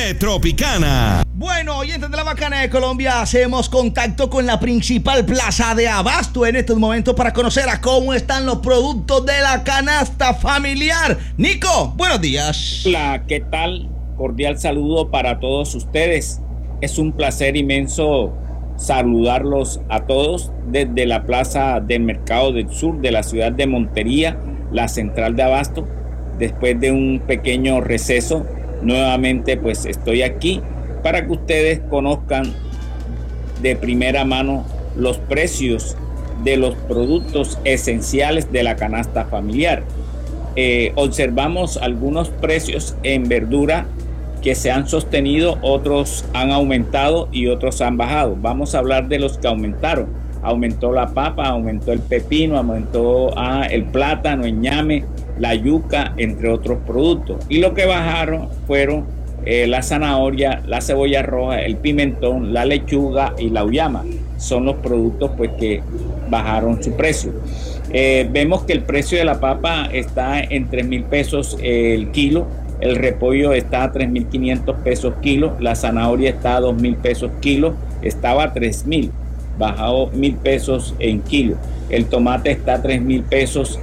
de Tropicana. Bueno, oyentes de la Bacana de Colombia, hacemos contacto con la principal plaza de abasto en estos momentos para conocer a cómo están los productos de la canasta familiar. Nico, buenos días. Hola, ¿qué tal? Cordial saludo para todos ustedes. Es un placer inmenso saludarlos a todos desde la plaza del Mercado del Sur de la ciudad de Montería, la central de abasto. Después de un pequeño receso, nuevamente pues estoy aquí para que ustedes conozcan de primera mano los precios de los productos esenciales de la canasta familiar. Observamos algunos precios en verdura que se han sostenido, otros han aumentado y otros han bajado. Vamos a hablar de los que aumentaron. Aumentó la papa, aumentó el pepino, aumentó el plátano, el ñame, la yuca, entre otros productos. Y lo que bajaron fueron la zanahoria, la cebolla roja, el pimentón, la lechuga y la auyama. Son los productos pues que bajaron su precio. Vemos que el precio de la papa está en 3,000 pesos el kilo. El repollo está a 3,500 pesos kilo. La zanahoria está a 2,000 pesos kilo. Estaba a 3,000, bajado 1,000 pesos en kilo. El tomate está a 3,000 pesos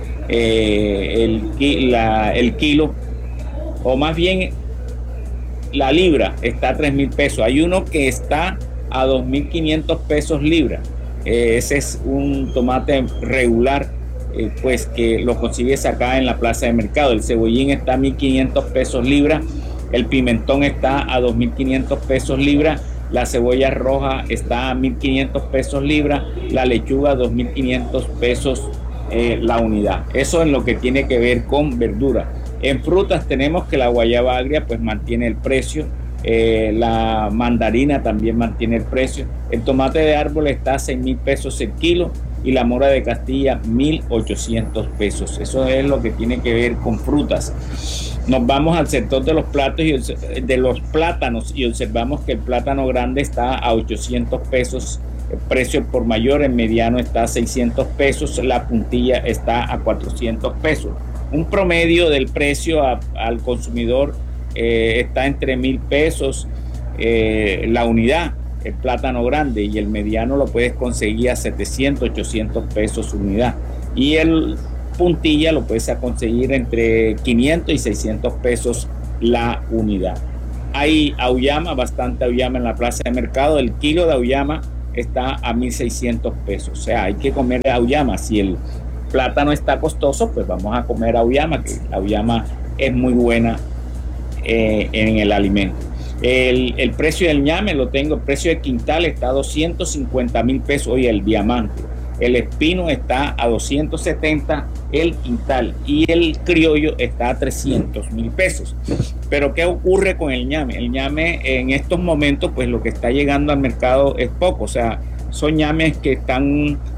el kilo, o más bien la libra está a 3,000 pesos. Hay uno que está a 2,500 pesos libra. Ese es un tomate regular, pues que lo consigues acá en la plaza de mercado. El cebollín está a 1,500 pesos libra. El pimentón está a 2,500 pesos libra. La cebolla roja está a 1,500 pesos libra. La lechuga 2,500 pesos la unidad. Eso en lo que tiene que ver con verdura. En frutas tenemos que la guayaba agria pues mantiene el precio. La mandarina también mantiene el precio. El tomate de árbol está a 6,000 pesos el kilo y la mora de Castilla 1,800 pesos. Eso es lo que tiene que ver con frutas. Nos vamos al sector de los plátanos y observamos que el plátano grande está a 800 pesos. El precio por mayor, el mediano está a 600 pesos, la puntilla está a 400 pesos. Un promedio del precio al consumidor está entre 1,000 pesos la unidad, el plátano grande, y el mediano lo puedes conseguir a 700, 800 pesos unidad. Y el puntilla lo puedes conseguir entre 500 y 600 pesos la unidad. Hay auyama, bastante auyama en la plaza de mercado. El kilo de auyama está a 1,600 pesos. O sea, hay que comer auyama. Si el plátano está costoso, pues vamos a comer auyama, que la auyama es muy buena en el alimento. El precio del ñame lo tengo, el precio de quintal está a 250,000 pesos hoy el diamante. El espino está a 270 el quintal y el criollo está a 300,000 pesos. Pero ¿qué ocurre con el ñame? El ñame en estos momentos, pues lo que está llegando al mercado es poco. O sea, son ñames que están